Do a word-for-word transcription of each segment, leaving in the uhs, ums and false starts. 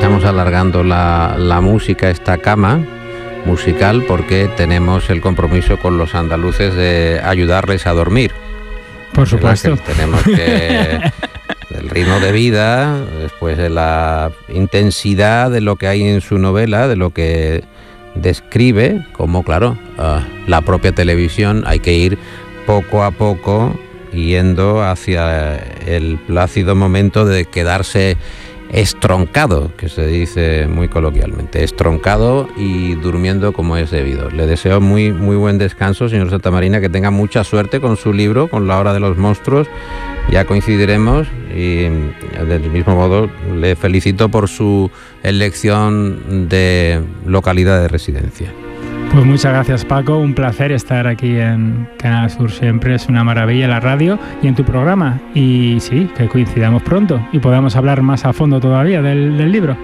estamos alargando la, la música, esta cama musical, porque tenemos el compromiso con los andaluces de ayudarles a dormir. Por supuesto. Que tenemos que... el ritmo de vida, después de la intensidad de lo que hay en su novela, de lo que describe, como claro, uh, la propia televisión, hay que ir poco a poco yendo hacia el plácido momento de quedarse estroncado, que se dice muy coloquialmente, estroncado y durmiendo como es debido. Le deseo muy, muy buen descanso, señor Santamarina, que tenga mucha suerte con su libro, con La Hora de los Monstruos. Ya coincidiremos y del mismo modo le felicito por su elección de localidad de residencia. Pues muchas gracias, Paco, un placer estar aquí en Canal Sur siempre, es una maravilla la radio y en tu programa, y sí, que coincidamos pronto y podamos hablar más a fondo todavía del, del libro.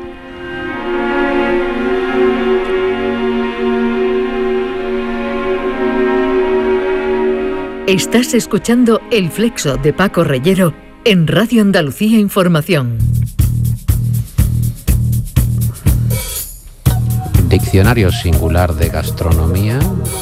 Estás escuchando El Flexo de Paco Reyero en Radio Andalucía Información. Diccionario singular de gastronomía,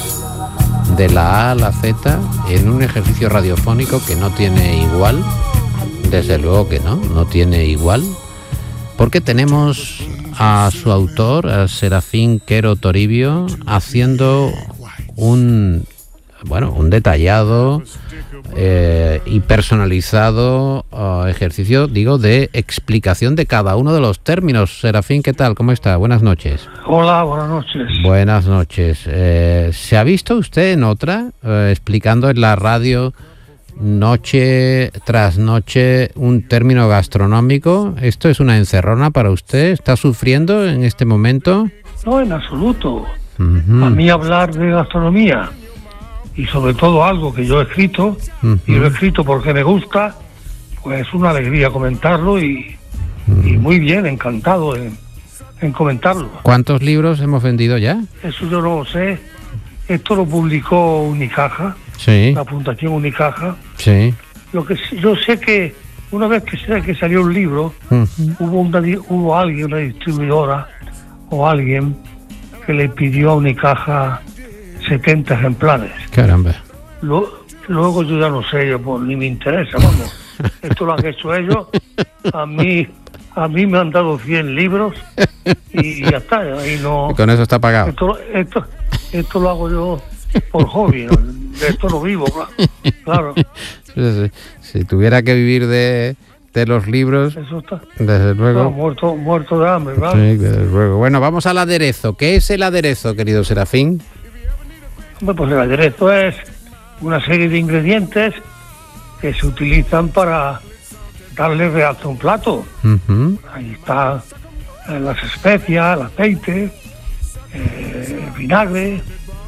de la A a la Z, en un ejercicio radiofónico que no tiene igual, desde luego que no, no tiene igual, porque tenemos a su autor, a Serafín Quero Toribio, haciendo un, bueno, un detallado eh, y personalizado uh, ejercicio, digo, de explicación de cada uno de los términos. Serafín, ¿qué tal? ¿Cómo está? Buenas noches. Hola, buenas noches. Buenas noches. Eh, ¿Se ha visto usted en otra, eh, explicando en la radio noche tras noche un término gastronómico? ¿Esto es una encerrona para usted? ¿Está sufriendo en este momento? No, en absoluto. Uh-huh. A mí hablar de gastronomía, y sobre todo algo que yo he escrito, uh-huh. y lo he escrito porque me gusta, pues es una alegría comentarlo y, uh-huh. y muy bien, encantado en, en comentarlo. ¿Cuántos libros hemos vendido ya? Eso yo no lo sé. Esto lo publicó Unicaja, sí. la Fundación Unicaja. Sí. Lo que yo sé que una vez que, que salió un libro, uh-huh. hubo, una, hubo alguien, una distribuidora o alguien que le pidió a Unicaja setenta ejemplares. Caramba. Lo, luego yo ya no sé, yo pues ni me interesa, vamos. Esto lo han hecho ellos. A mí, a mí me han dado cien libros y ya está. Y no. Y con eso está pagado. Esto, esto, esto lo hago yo por hobby, ¿no? De esto no vivo, claro. Si, si tuviera que vivir de, de los libros, eso está. Desde luego. Está muerto, muerto de hambre, ¿vale? Sí, desde luego. Bueno, vamos al aderezo. ¿Qué es el aderezo, querido Serafín? Pues el aderezo es una serie de ingredientes que se utilizan para darle realce a un plato. Uh-huh. Ahí está eh, las especias, el aceite, eh, el vinagre,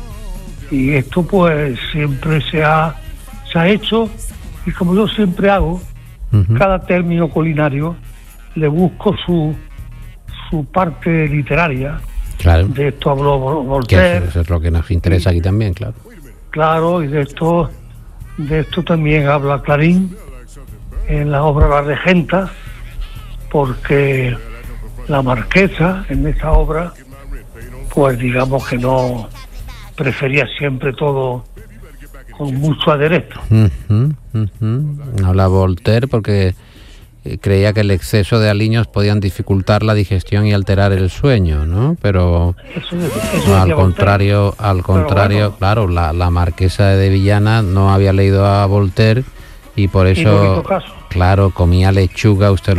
y esto pues siempre se ha, se ha hecho, y como yo siempre hago, uh-huh. cada término culinario le busco su, su parte literaria. Claro. De esto habló Voltaire. Eso es lo que nos interesa aquí también, claro. Claro, y de esto, de esto también habla Clarín en la obra La Regenta, porque la marquesa en esta obra, pues digamos que no prefería siempre todo con mucho aderezo. Uh-huh, uh-huh. Habla Voltaire porque creía que el exceso de aliños podían dificultar la digestión y alterar el sueño, ¿no? Pero eso, eso no, al contrario, al contrario, bueno. Claro, la, la marquesa de Villana no había leído a Voltaire y por eso, y caso. claro, comía lechuga, usted